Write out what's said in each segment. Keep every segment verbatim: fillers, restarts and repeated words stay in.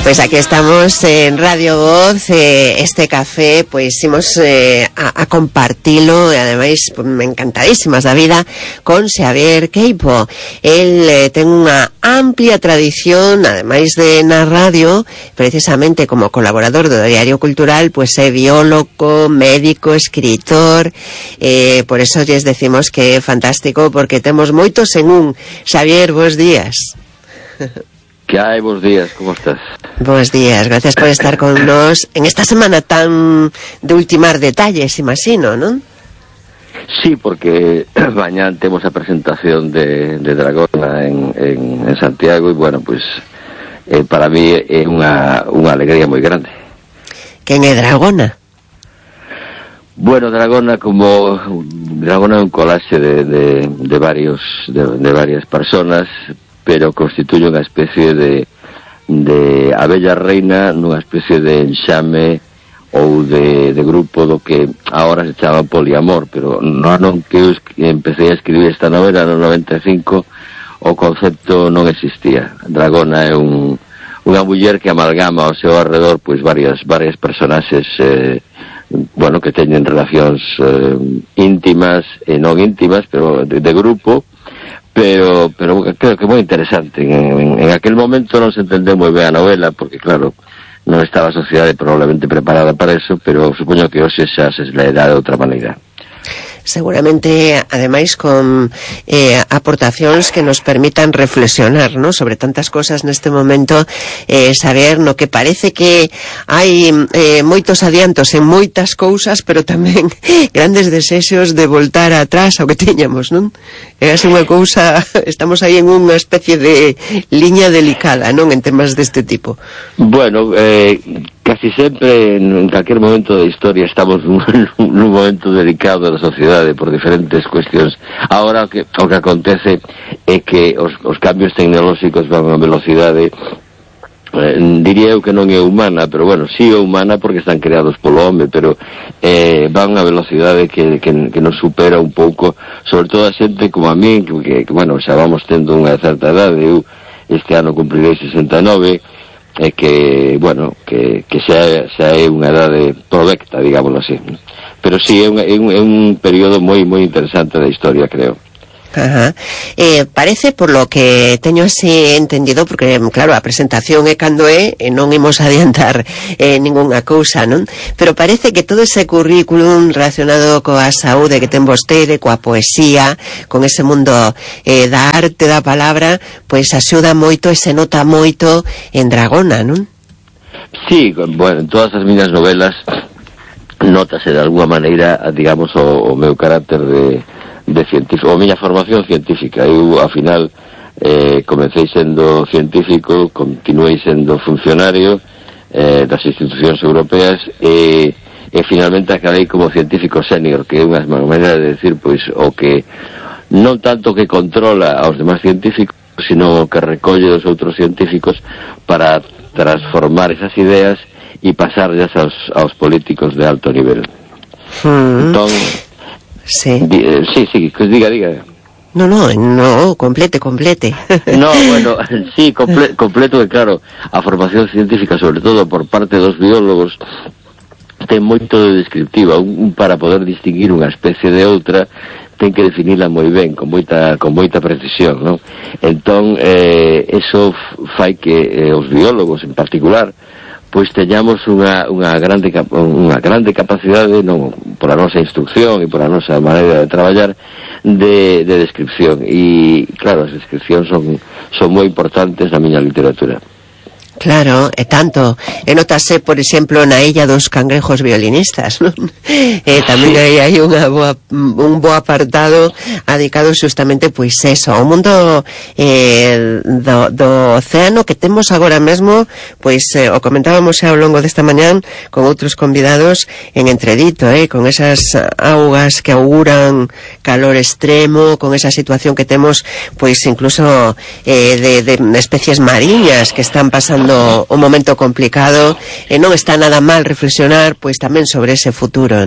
Pues aquí estamos en Radio Voz, eh, este café, pues imos eh, a, a compartilo, e ademais pues, encantadísimas da vida con Xavier Queipo. El eh, ten unha amplia tradición, ademais de na radio, precisamente como colaborador do Diario Cultural, pues é biólogo, médico, escritor, eh, por eso lles decimos que é fantástico, porque temos moitos en un. Xavier, bons días. Que hai, bons días, como estás? Bons días, gracias por estar con nos en esta semana tan de ultimar detalles, imagino, non? Sí, porque mañá temos a presentación de, de Dragona en, en, en Santiago e, bueno, pues eh, para mí é unha, unha alegría moi grande. Quen é Dragona? Bueno, Dragona como Dragona é un colaxe de, de, de varios de, de varias personas, pero constituye unha especie de, de abella reina nunha especie de enxame ou de, de grupo do que agora se chama poliamor, pero no ano que eu empecé a escribir esta novela no noventa e cinco o concepto non existía. Dragona é un, unha muller que amalgama ao seu arredor pois varias varias personaxes eh, bueno, que teñen relacións eh, íntimas e non íntimas, pero de, de grupo. Pero, pero creo que moi interesante. En, en, en aquel momento non se entendeu moi ben a novela, porque claro, non estaba a sociedade probablemente preparada para eso, pero supoño que hoxe xa se leerá de outra maneira. Seguramente, ademais, con eh, aportacións que nos permitan reflexionar, ¿no?, sobre tantas cosas neste momento, eh, saber no que parece que hai eh, moitos adiantos en moitas cousas, pero tamén grandes desexos de voltar atrás ao que tiñamos, non? É así unha cousa, estamos aí en unha especie de liña delicada, non, en temas deste tipo. Bueno, eh... casi sempre, en calquer momento da historia, estamos nun, nun momento delicado da sociedade por diferentes cuestións. Ahora o que, o que acontece é que os, os cambios tecnolóxicos van a velocidade, eh, diría eu que non é humana, pero bueno, sí é humana porque están creados polo home, pero eh, van a velocidade que, que, que nos supera un pouco, sobre todo a xente como a mí, que, que bueno, xa vamos tendo unha certa edade. Eu este ano cumprirei sesenta e nove, é que, bueno, que, que xa, xa é unha edade provecta, digámoslo así. Pero sí, é un, é un, é un período moi moi interesante da historia, creo. Ajá. Eh, parece, por lo que teño así entendido, porque claro, a presentación é cando é, e non imos adiantar eh, ninguna cousa, non? Pero parece que todo ese currículum relacionado coa saúde que ten vostede, coa poesía, con ese mundo eh, da arte da palabra, pois axuda moito e se nota moito en Dragona, non? Sí, bueno, en todas as miñas novelas notase de alguma maneira, digamos, o, o meu carácter de de científico, ou miña formación científica. Eu, ao final, eh, comecei sendo científico, continuei sendo funcionario eh, das institucións europeas e, e finalmente acabei como científico senior, que é unha maneira de decir, pois, o que non tanto que controla aos demás científicos, sino o que recolle dos outros científicos para transformar esas ideas e pasarlas aos, aos políticos de alto nivel. Mm. Entón, sí. Di, eh, sí, sí, que diga, diga. No, no, no, complete, complete. No, bueno, sí, comple, completo, que claro, a formación científica, sobre todo por parte dos biólogos, ten moito de descriptiva. Un, para poder distinguir unha especie de outra, ten que definirla moi ben, con moita, con moita precisión, non? Entón, eh, eso fai que eh, os biólogos, en particular, pois teñamos unha, unha, grande, unha grande capacidade, non, por a nosa instrucción e por a nosa maneira de traballar, de, de descripción. E, claro, as descripcións son, son moi importantes na miña literatura. Claro, e tanto, e notase, por exemplo, na Illa dos Cangrejos Violinistas, non? E tamén sí. hai, hai unha boa, un bo apartado dedicado justamente, pois eso, ao mundo eh, do, do océano que temos agora mesmo, pois eh, o comentábamos xa ao longo desta mañán con outros convidados en Entredito, eh, con esas augas que auguran calor extremo, con esa situación que temos, pois incluso eh, de, de especies mariñas que están pasando o momento complicado, e non está nada mal reflexionar pois tamén sobre ese futuro, non?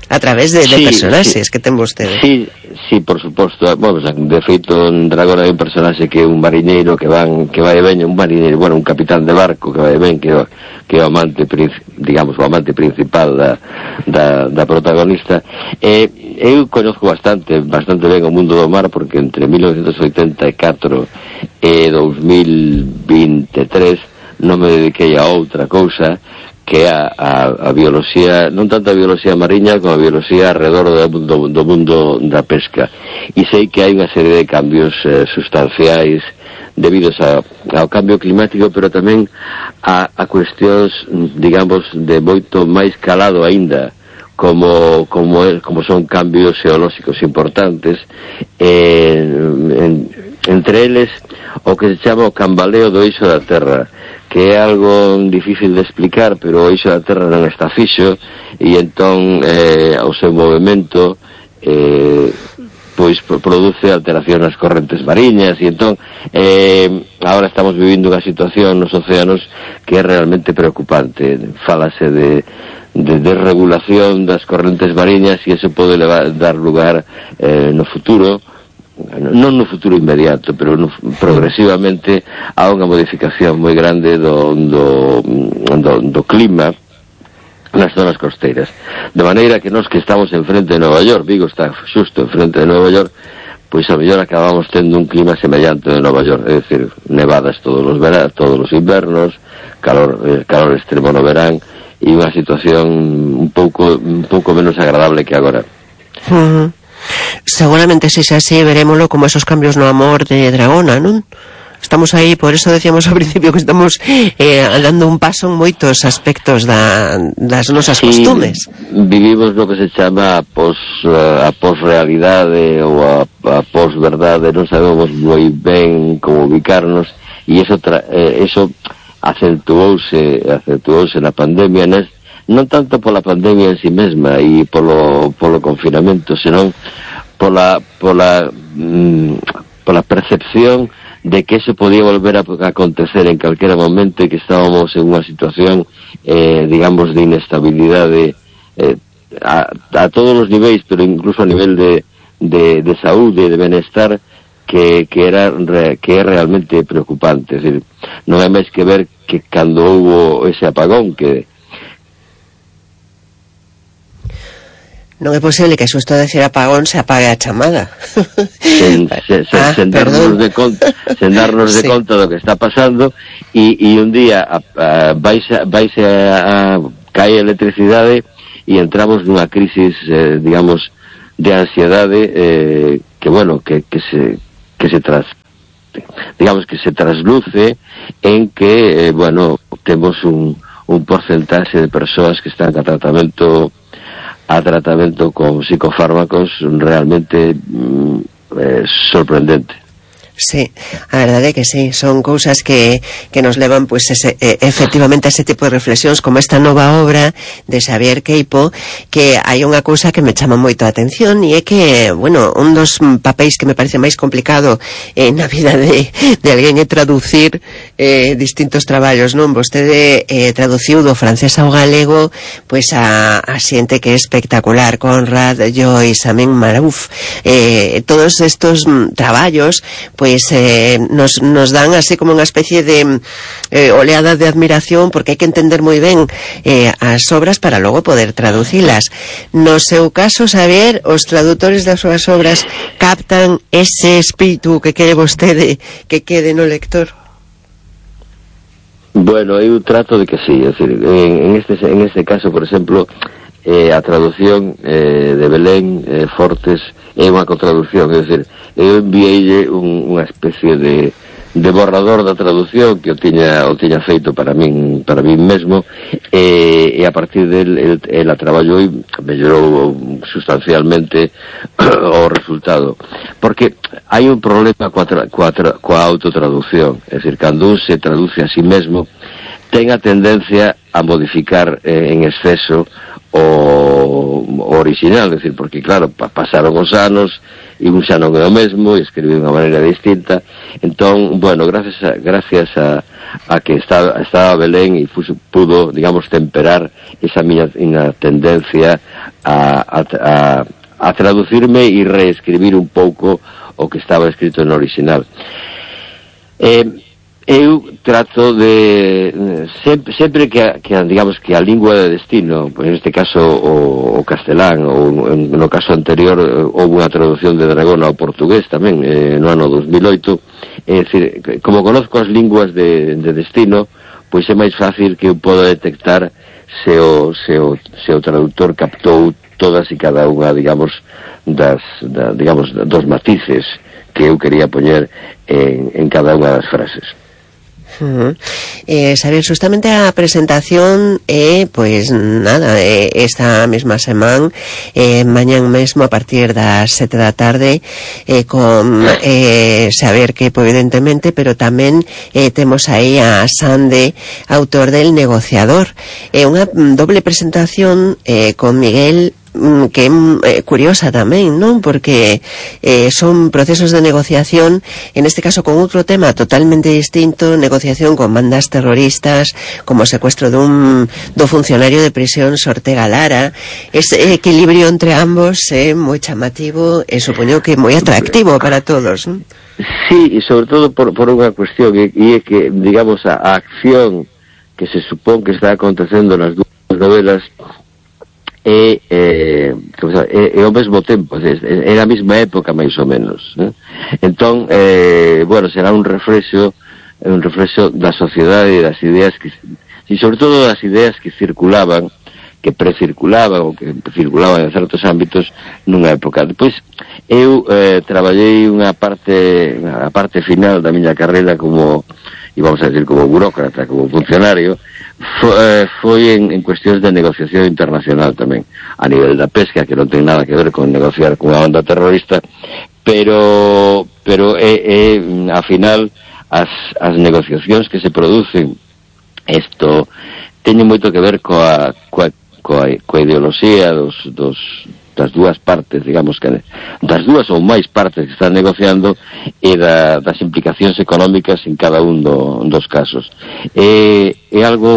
a través de, de sí, personaxes sí, que ten vostede. Sí, sí, por suposto. Bueno, de feito, en Dragón hai un personaxe que é un mariñeiro que van que vai e veña, un mariñeiro, bueno, un capitán de barco que vai e ven, que que é o amante, digamos, o amante principal da, da, da protagonista. E eu conozco bastante, bastante ben o mundo do mar, porque entre mil novecientos oitenta e catro e dos mil vinte e tres non me dediquei a outra cousa que é a, a, a bioloxía, non tanto a bioloxía mariña como a bioloxía alrededor do, do, do mundo da pesca. E sei que hai unha serie de cambios eh, sustanciais debidos a, ao cambio climático, pero tamén a, a cuestións, digamos, de moito máis calado aínda, como como como son cambios xeolóxicos importantes, eh, en, entre eles o que se chama o cambaleo do eixo da Terra, que é algo difícil de explicar, pero o eixo da Terra non está fixo, e entón eh, o seu movimento eh, pois produce alteracións nas correntes mariñas, e entón eh, agora estamos vivindo unha situación nos océanos que é realmente preocupante. Fálase de de desregulación das correntes mariñas, e iso pode levar, dar lugar eh, no futuro, non no futuro inmediato, pero no, progresivamente, a unha modificación moi grande do, do, do, do clima nas zonas costeiras. De maneira que nós que estamos enfrente de Nova York, Vigo está xusto enfrente de Nova York, pois a mellor acabamos tendo un clima semellante de Nova York, é dicir, nevadas todos os vera, todos os invernos, calor, eh, calor extremo no verán, e unha situación un pouco un pouco menos agradable que agora. Uh-huh. Seguramente se xa así verémoslo como esos cambios no amor de Dragona, non? Estamos aí, por eso decíamos ao principio que estamos eh, dando un paso en moitos aspectos da, das nosas sí, costumes. Vivimos lo que se chama a pos, a posrealidade ou a, a posverdade, non sabemos moi ben como ubicarnos, e eso, tra, eh, eso acentuouse, acentuouse na pandemia, nes, non tanto pola pandemia en si mesma e polo, polo confinamento, senón pola, pola, mm, pola percepción de que eso podía volver a acontecer en calquera momento, e que estábamos en unha situación eh, digamos de inestabilidade eh, a, a todos os niveis, pero incluso a nivel de, de, de saúde e de benestar, que, que era que é realmente preocupante. Es decir, non hai máis que ver que cando houve ese apagón, que non é posible que xusto a decir apagón se apague a chamada. Sen, se, se, ah, sen darnos, de conta, sen darnos sí. de conta do que está pasando, e, e un día a, a, vaise, vaise a, a cae a electricidade e entramos nunha crisis, eh, digamos, de ansiedade, eh, que, bueno, que, que se que se tras digamos que se trasluce en que, eh, bueno, temos un, un porcentaxe de persoas que están a tratamento a tratamento con psicofármacos realmente mm, eh, sorprendente. Sí, a verdade é que sí, son cousas que, que nos levan pues ese, eh, efectivamente a ese tipo de reflexións, como esta nova obra de Xavier Queipo, que hai unha cousa que me chama moito a atención, e é que, bueno, un dos papéis que me parece máis complicado eh, na vida de, de alguén é traducir eh, distintos traballos, non? Vostede eh, traduciu do francés ao galego pois a, a xente que é espectacular, Conrad, Joyce, Amin Marouf, eh, todos estos mm, traballos pois Pues, eh, nos, nos dan así como unha especie de eh, oleada de admiración, porque hai que entender moi ben eh, as obras para logo poder traducilas. No seu caso, Xavier, os traductores das súas obras captan ese espírito que quere vostede que quede no lector? Bueno, eu trato de que sí, es decir, en, en, este, en este caso, por exemplo, eh, a traducción eh, de Belén eh, Fortes é unha contraducción, é dicir, eu enviei un, unha especie de, de borrador da traducción que o tiña, o tiña feito para min, para min mesmo, e, e a partir del el, el a traballou e mellorou sustancialmente o resultado, porque hai un problema coa, tra, coa, tra, coa autotraducción, é dicir, cando un se traduce a sí mesmo ten a tendencia a modificar eh, en exceso o, o original, é dicir, porque claro, pasaron os anos e un xa non é o mesmo, e escribe de unha maneira distinta. Entón, bueno, gracias a, gracias a, a que estaba, estaba Belén e fuso, pudo, digamos, temperar esa miña, miña tendencia a, a, a, a traducirme e reescribir un pouco o que estaba escrito no original. Eh, eu trato de sempre, sempre que, a, que a, digamos que a lingua de destino, en este caso o, o castelán, ou no caso anterior houve unha traducción de Dragón ao portugués tamén eh, no ano dos mil oito, é dicir, como conozco as linguas de, de destino, pois é máis fácil que eu poda detectar se o, se o, se o traductor captou todas e cada unha, digamos, das, da, digamos, dos matices que eu quería poñer en, en cada unha das frases. Uh-huh. eh, Saber, justamente a presentación é, eh, pois nada, eh, esta mesma semana, eh, mañán mesmo a partir das sete da tarde, eh, con eh, Saber que evidentemente, pero tamén eh, temos aí a Sande, autor del Negociador. É eh, unha doble presentación eh, con Miguel, que é eh, curiosa tamén, non? Porque eh, son procesos de negociación, en este caso con outro tema totalmente distinto, negociación con bandas terroristas, como o secuestro dun do funcionario de prisión Ortega Lara. Ese equilibrio entre ambos é moi chamativo e supoño que moi atractivo para todos, non? Sí, e sobre todo por, por unha cuestión, e, e é que, digamos, a, a acción que se supón que está acontecendo nas dúas novelas e eh, é, é ao mesmo tempo, é, é a mesma época máis ou menos, eh? Entón, eh, bueno, será un reflexo un reflexo da sociedade e das ideas que, e sobre todo das ideas que circulaban, que precirculaban ou que circulaban en certos ámbitos nunha época. Depois eu eh, traballei unha parte a parte final da miña carreira como, e vamos a decir, como burócrata, como funcionario. Foi, foi en, en cuestións de negociación internacional tamén, a nivel da pesca, que non ten nada que ver con negociar con unha banda terrorista, pero pero é, é ao final as, as negociacións que se producen, isto teñen moito que ver coa, coa, coa, coa ideoloxía dos, dos das dúas partes, digamos que das dúas ou máis partes que están negociando, e da, das implicacións económicas en cada un do, dos casos. É, é algo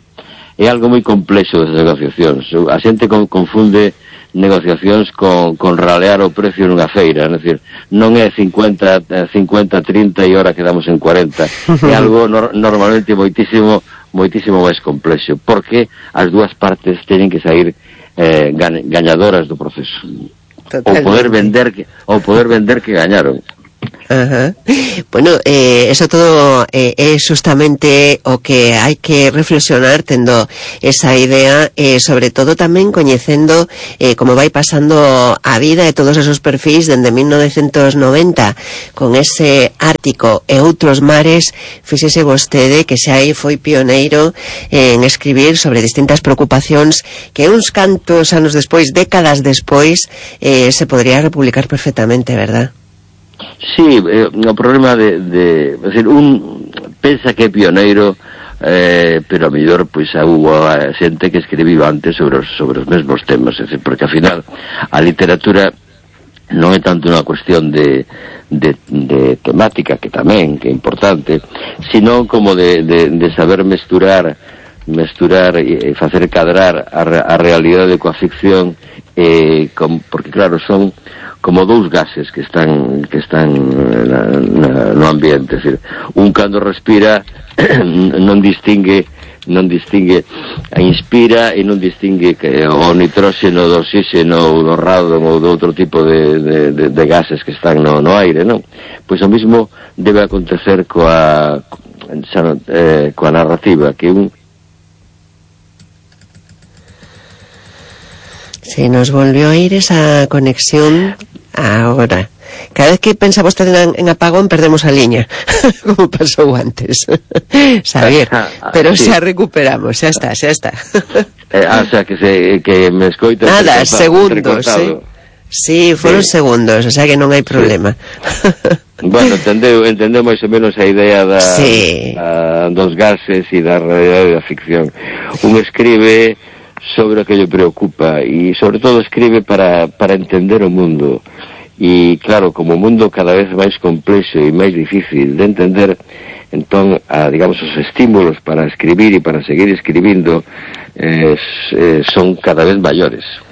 é algo moi complexo das negociacións. A xente con, confunde negociacións con, con ralear o precio nunha feira, é dicir, non é cincuenta, trinta e ahora quedamos en cuarenta. É algo no, normalmente moitísimo moitísimo máis complexo, porque as dúas partes teñen que sair Eh, gañadoras do proceso. Totalmente. Ou poder vender que ou poder vender que gañaron. Ajá. Bueno, eh, eso todo é eh, justamente o que hai que reflexionar, tendo esa idea, eh, sobre todo tamén coñecendo eh, como vai pasando a vida e todos esos perfis dende mil novecentos noventa, con ese Ártico e outros mares. Fíxese vostede que xa aí foi pioneiro en escribir sobre distintas preocupacións que uns cantos anos despois, décadas despois, eh, se podría republicar perfectamente, verdad? Sí, eh, o problema de, de é dicir, un pensa que é pioneiro, eh, pero a mellor pois hubo a xente que escribiu antes sobre os, sobre os mesmos temas, é dicir, porque ao final a literatura non é tanto unha cuestión de, de, de temática, que tamén, que é importante, sino como de, de, de saber mesturar mesturar e facer cadrar a, a realidade coa ficción, eh, com, porque claro, son como dous gases que están que están na, na, no ambiente, é dicir, un cando respira non distingue non distingue inspira e non distingue que o nitróxeno do oxígeno ou do radon ou do outro tipo de, de, de, de gases que están no, no aire, non? Pois o mismo debe acontecer coa eh, coa narrativa, que un se nos volvió a ir esa conexión ahora. Cada vez que pensa vostede en, en apagón perdemos a liña, como pasou antes. Saber, pero sí. Xa recuperamos, xa está, xa está. Eh, o sea, que, se, que me escoita... Nada, segundos, eh? Sí, foron sí. segundos, o sea que non hai problema. Sí. Bueno, entendeu, entendeu máis ou menos a idea da, sí. da, dos gases e da realidade da ficción. Un escribe sobre o que lle preocupa e sobre todo escribe para, para entender o mundo, e claro, como o mundo cada vez máis complexo e máis difícil de entender, entón, a, digamos, os estímulos para escribir e para seguir escribindo eh, eh, son cada vez maiores.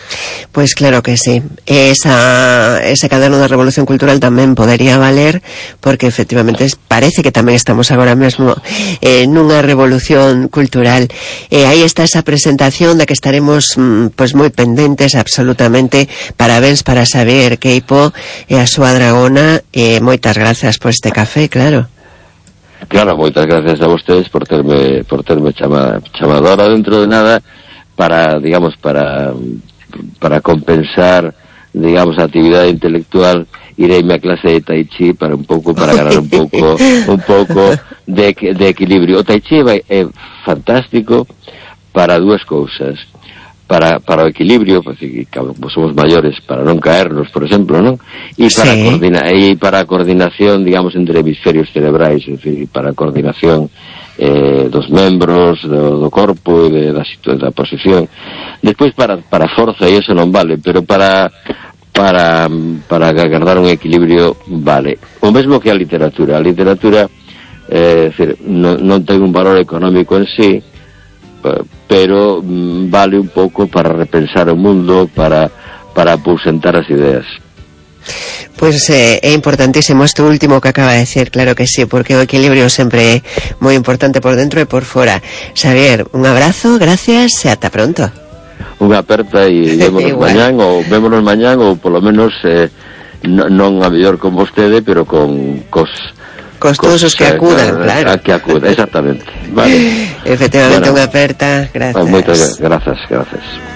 Pois claro que sí. Esa, ese caderno da Revolución Cultural tamén podería valer, porque efectivamente parece que tamén estamos agora mesmo eh, nunha revolución cultural. Eh, aí está esa presentación da que estaremos mm, pois moi pendentes absolutamente. Parabéns para Xavier Queipo e a súa dragona, e eh, moitas grazas por este café, claro. Claro, moitas gracias a vostedes por terme por terme chamado, chamado ahora dentro de nada para, digamos, para para compensar, digamos, a actividade intelectual, ireime a clase de Tai Chi para un pouco, para ganar un pouco un pouco de, de equilibrio. O Tai Chi é fantástico para dúas cousas. Para, para o equilibrio, porque como somos maiores, para non caernos, por exemplo, non? E para, sí. coordina, e para a coordinación, digamos, entre hemisferios cerebrais, é dicir, para a coordinación eh, dos membros, do, do corpo e de, da, da posición. Despois para, para forza, e iso non vale, pero para para para agardar un equilibrio vale. O mesmo que a literatura. A literatura eh, decir, non, non ten un valor económico en sí, pero mm, vale un pouco para repensar o mundo, para para aposentar as ideas. Pois eh, é importantísimo isto último que acaba de decir, claro que sí, porque o equilibrio sempre é moi importante por dentro e por fora. Xavier, un abrazo, gracias e ata pronto. Unha aperta e vémonos mañán, ou vémonos mañán, ou polo menos eh, non, non a mellor con vostede, pero con cos cos todos os que acudan, eh, claro. A que acudan, exactamente. Vale. Efectivamente, bueno, unha aperta, gracias. Moitas grazas, grazas.